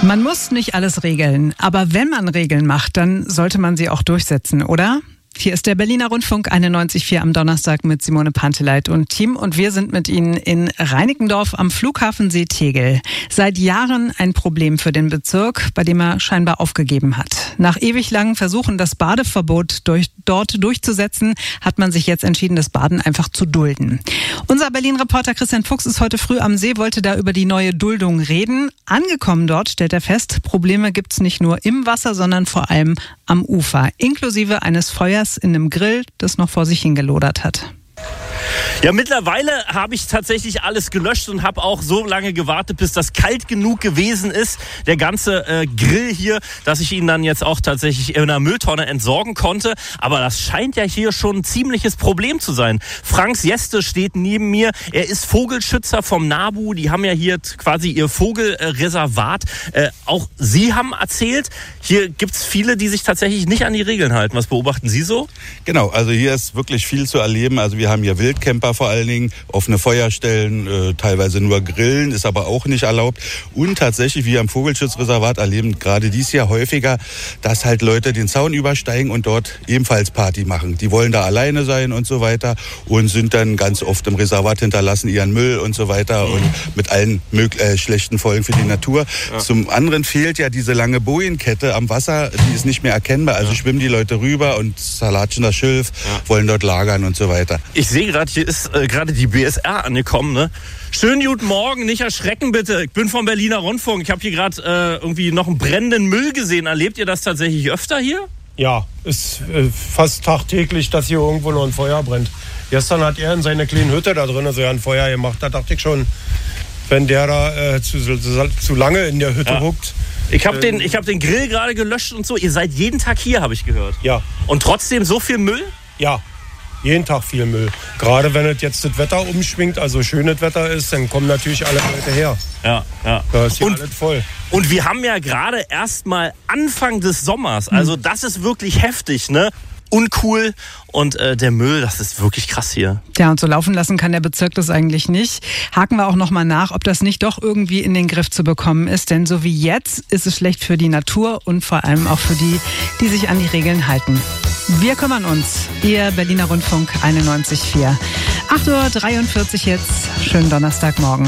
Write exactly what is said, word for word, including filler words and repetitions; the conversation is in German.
Man muss nicht alles regeln, aber wenn man Regeln macht, dann sollte man sie auch durchsetzen, oder? Hier ist der Berliner Rundfunk einundneunzig Komma vier am Donnerstag mit Simone Panteleit und Team und wir sind mit Ihnen in Reinickendorf am Flughafensee Tegel. Seit Jahren ein Problem für den Bezirk, bei dem er scheinbar aufgegeben hat. Nach ewig langen Versuchen, das Badeverbot durch, dort durchzusetzen, hat man sich jetzt entschieden, das Baden einfach zu dulden. Unser Berlin-Reporter Christian Fuchs ist heute früh am See, wollte da über die neue Duldung reden. Angekommen dort stellt er fest, Probleme gibt's nicht nur im Wasser, sondern vor allem am Ufer, inklusive eines Feuers in einem Grill, das noch vor sich hingelodert hat. Ja, mittlerweile habe ich tatsächlich alles gelöscht und habe auch so lange gewartet, bis das kalt genug gewesen ist, der ganze äh, Grill hier, dass ich ihn dann jetzt auch tatsächlich in einer Mülltonne entsorgen konnte. Aber das scheint ja hier schon ein ziemliches Problem zu sein. Franks Jeste steht neben mir. Er ist Vogelschützer vom NABU. Die haben ja hier quasi ihr Vogelreservat. Äh, auch Sie haben erzählt, hier gibt es viele, die sich tatsächlich nicht an die Regeln halten. Was beobachten Sie so? Genau, also hier ist wirklich viel zu erleben. Also wir haben hier Wildcamper vor allen Dingen, offene Feuerstellen, äh, teilweise nur Grillen, ist aber auch nicht erlaubt. Und tatsächlich, wir am Vogelschutzreservat erleben gerade dies Jahr häufiger, dass halt Leute den Zaun übersteigen und dort ebenfalls Party machen. Die wollen da alleine sein und so weiter und sind dann ganz oft im Reservat, hinterlassen ihren Müll und so weiter und mit allen mög- äh, schlechten Folgen für die Natur. Ja. Zum anderen fehlt ja diese lange Bojenkette am Wasser, die ist nicht mehr erkennbar. Also ja. schwimmen die Leute rüber und salatschen das Schilf, ja. wollen dort lagern und so weiter. Ich sehe gerade, hier ist äh, gerade die B S R angekommen, ne? Schönen guten Morgen, nicht erschrecken bitte. Ich bin vom Berliner Rundfunk. Ich habe hier gerade äh, irgendwie noch einen brennenden Müll gesehen. Erlebt ihr das tatsächlich öfter hier? Ja, ist äh, fast tagtäglich, dass hier irgendwo noch ein Feuer brennt. Gestern hat er in seiner kleinen Hütte da drin so ein Feuer gemacht. Da dachte ich schon, wenn der da äh, zu, zu, zu lange in der Hütte ja. huckt. Ich habe den, ich hab den Grill gerade gelöscht und so. Ihr seid jeden Tag hier, habe ich gehört. Ja. Und trotzdem so viel Müll? Ja. Jeden Tag viel Müll. Gerade wenn es jetzt das Wetter umschwingt, also schönes Wetter ist, dann kommen natürlich alle Leute her. Ja, ja. Da ist hier und, alles voll. Und wir haben ja gerade erst mal Anfang des Sommers. Also das ist wirklich heftig, ne? Uncool. Und äh, der Müll, das ist wirklich krass hier. Ja, und so laufen lassen kann der Bezirk das eigentlich nicht. Haken wir auch nochmal nach, ob das nicht doch irgendwie in den Griff zu bekommen ist. Denn so wie jetzt ist es schlecht für die Natur und vor allem auch für die, die sich an die Regeln halten. Wir kümmern uns. Ihr Berliner Rundfunk einundneunzig Komma vier. acht Uhr dreiundvierzig jetzt. Schönen Donnerstagmorgen.